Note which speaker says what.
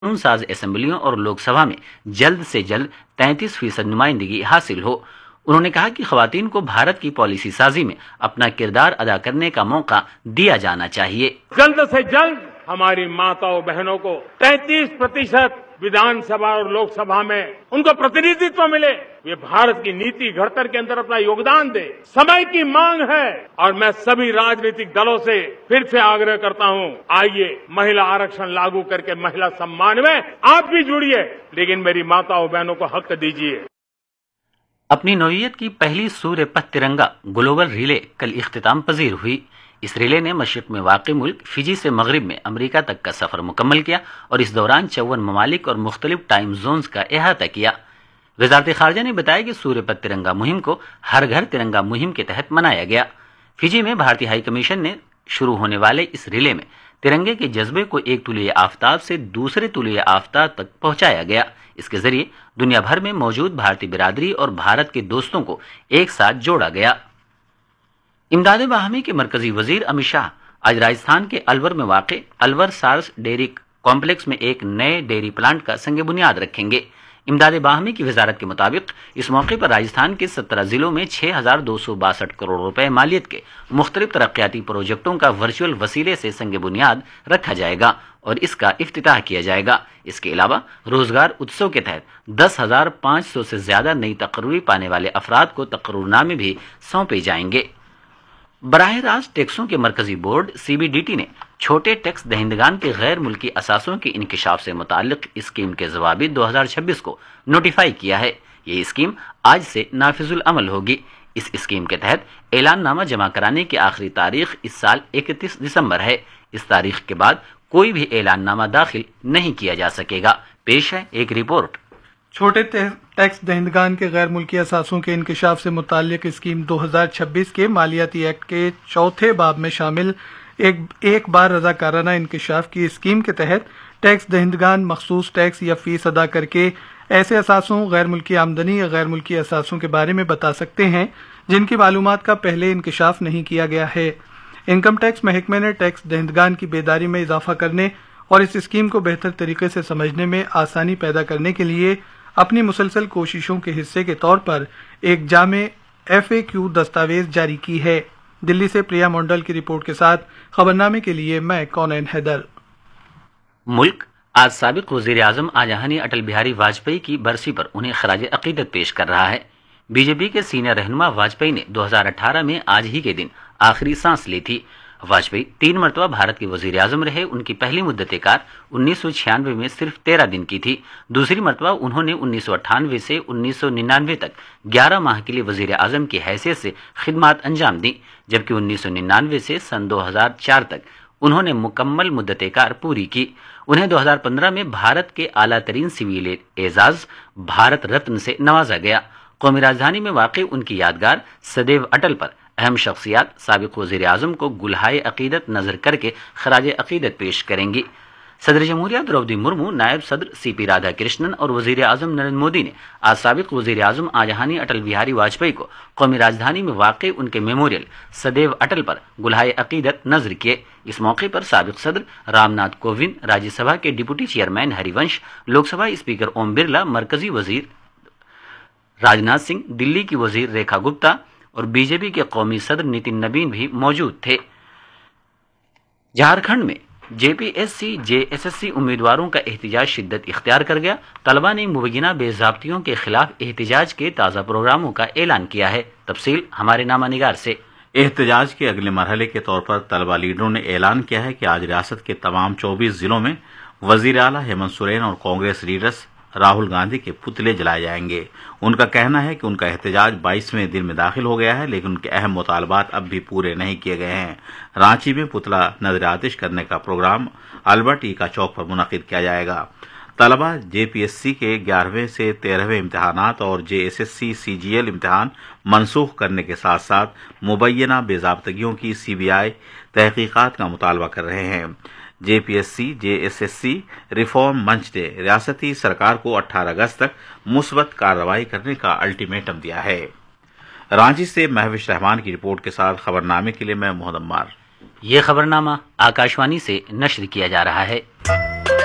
Speaker 1: قانون ساز اسمبلیوں اور لوک سبھا میں جلد سے جلد 33% نمائندگی حاصل ہو۔ انہوں نے کہا کہ خواتین کو بھارت کی پالیسی سازی میں اپنا کردار ادا کرنے کا موقع دیا جانا چاہیے۔
Speaker 2: جلد سے جلد ہماری ماتاؤں بہنوں کو 33% विधान सभा और लोक सभा में उनको प्रतिनिधित्व मिले। ये भारत की नीति घड़तर के अंदर अपना योगदान दे, समय की मांग है। और मैं सभी राजनीतिक दलों से फिर से आग्रह करता हूं, आइए महिला आरक्षण लागू करके महिला सम्मान में आप भी जुड़िए, लेकिन मेरी माताओं बहनों को हक दीजिए।
Speaker 1: अपनी नौइयत की पहली सूर्य पथ तिरंगा ग्लोबल रिले कल इख्तिताम पजीर हुई। इस रिले ने मशरिक में वाक़ मुल्क फिजी से मगरिब में अमेरिका तक का सफर मुकम्मल किया और इस दौरान 54 ममालिक और मुख्तलिफ टाइम जोन्स का अहाता किया। वजारत खारजा ने बताया कि सूर्य पथ तिरंगा मुहिम को हर घर तिरंगा मुहिम के तहत मनाया गया। फिजी में भारतीय हाई कमीशन ने शुरू होने वाले इस रिले में तिरंगे के जज्बे को एक तुलीय आफताब से दूसरे तुलीय आफताब तक पहुंचाया गया। इसके जरिए दुनिया भर में मौजूद भारतीय बिरादरी और भारत के दोस्तों को एक साथ जोड़ा गया। इमदाद बाहमी के मरकजी वजीर अमित शाह आज राजस्थान के अलवर में वाक़े अलवर सार्स डेयरी कॉम्प्लेक्स में एक नए डेयरी प्लांट का संग बुनियाद रखेंगे। इमदाद बाहमी की वजारत के मुताबिक इस मौके पर राजस्थान के 17 जिलों में 6,262 करोड़ रुपए मालियत के मुख्तलिफ तरक्याती प्रोजेक्टों का वर्चुअल वसीले से संग बुनियाद रखा जाएगा और इसका इफ्तिताह किया जाएगा। इसके अलावा रोजगार उत्सव के तहत 10,500 से ज्यादा नई तकर्री पाने वाले अफराद को तकर्रुनामे भी सौंपे जाएंगे। बराह रास्त टैक्सों के मरकजी बोर्ड CBDT ने छोटे टैक्स दहिंदगान के गैर मुल्की असासों के इंकिशाफ से मुताल्लिक स्कीम के जवाबी 2026 को नोटिफाई किया है। ये स्कीम आज से नाफिजुल अमल होगी। इस स्कीम के तहत ऐलाननामा जमा कराने की आखिरी तारीख इस साल 31 दिसंबर है। इस तारीख के बाद कोई भी ऐलाननामा दाखिल नहीं किया जा सकेगा। पेश है एक रिपोर्ट।
Speaker 3: छोटे टैक्स दहिंदगान के गैर मुल्की असासों के इंकिशाफ से मुताल्लिक स्कीम 2026 के मालियाती एक्ट के चौथे बाब में शामिल एक बार रजाकाराना इंकिशाफ की स्कीम के तहत टैक्स दहिंदगान मखसूस टैक्स या फीस अदा करके ऐसे असासों गैर मुल्की आमदनी या गैर मुल्की असासों के बारे में बता सकते हैं जिनकी मालूमात का पहले इंकिशाफ नहीं किया गया है। इनकम टैक्स महकमे ने टैक्स दहिंदगान की बेदारी में इजाफा करने और इस स्कीम को बेहतर तरीके से समझने में आसानी पैदा करने के लिए अपनी मुसलसल कोशिशों के हिस्से के तौर पर एक जामे FAQ दस्तावेज जारी की है। दिल्ली से प्रिया मंडल की रिपोर्ट के साथ खबरनामे के लिए मैं कौनैन हैदर।
Speaker 1: मुल्क आज साबिक वजीर आजम आजहानी अटल बिहारी वाजपेयी की बरसी पर उन्हें खराज अकीदत पेश कर रहा है। बीजेपी के सीनियर रहनुमा वाजपेयी ने 2018 में आज ही के दिन आखिरी सांस ली थी। वाजपेयी 3 मरतबा भारत के वजीर आजम रहे। उनकी पहली मुद्दत कार 1996 में सिर्फ 13 दिन की थी। दूसरी मरतबा उन्होंने 1998 से 1999 तक 11 माह के लिए वजीर आजम की हैसियत से खिदमात अंजाम दी, जबकि 1999 से सन 2004 तक उन्होंने मुकम्मल मुद्दत कार पूरी की। उन्हें 2015 में भारत के आला तरीन सिविल एजाज भारत रत्न से नवाजा गया। कौमी राजधानी में वाक़ई उनकी यादगार सदैव अटल पर अहम शख्सियात साबिक वज़ीर आज़म को गुलहाए अकीदत नजर करके खराज अकीदत पेश करेंगी। सदर जमहूरिया द्रौपदी मुर्मू, नायब सदर CP राधाकृष्णन और वज़ीर आज़म नरेंद्र मोदी ने आज साबिक वज़ीर आज़म आजहानी अटल बिहारी वाजपेयी को कौमी राजधानी में वाक़ई उनके मेमोरियल सदैव अटल पर गुलहाए अकीदत नजर किए। इस मौके पर साबिक सदर रामनाथ कोविंद, राज्यसभा के deputy chairman Harivansh, Lok Sabha speaker Om Birla, मरकजी वजीर राजनाथ सिंह, दिल्ली की वजीर रेखा गुप्ता और बीजेपी के कौमी सदर नितिन नबीन भी मौजूद थे। झारखंड में JPSC JSSC उम्मीदवारों का एहतिजाज शिद्दत इख्तियार कर गया। तलबा ने मुबैना बेज़ाब्तियों के खिलाफ एहतिजाज के ताज़ा प्रोग्रामों का ऐलान किया है। तफसील हमारे नामा निगार से।
Speaker 4: एहतिजाज के अगले मरहले के तौर पर तलबा लीडरों ने ऐलान किया है कि आज रियासत के तमाम 24 जिलों में वजीर आला हेमंत सोरेन और कांग्रेस लीडर्स राहुल गांधी के पुतले जलाए जाएंगे। उनका कहना है कि उनका एहतजाज 22वें दिन में दाखिल हो गया है, लेकिन उनके अहम मुतालबात अब भी पूरे नहीं किए गए हैं। रांची में पुतला नजर आतिश करने का प्रोग्राम अल्बर्ट ईका चौक पर मुनक़िद किया जाएगा। तलबा JPSC के 11वें से 13वें इम्तहानात और JSSC CGL इम्तहान मनसूख करने के साथ साथ मुबैना बेज़ाब्तगियों की CBI तहकीकात का मुतालबा कर रहे हैं। JPSC JSSC रिफॉर्म मंच ने रियासती सरकार को 18 अगस्त तक मुस्बत कार्रवाई करने का अल्टीमेटम दिया है। रांची से महविश रहमान की रिपोर्ट के साथ खबरनामे के लिए मैं मोहम्मद अम्मार।
Speaker 1: ये खबरनामा आकाशवाणी से नश्र किया जा रहा है।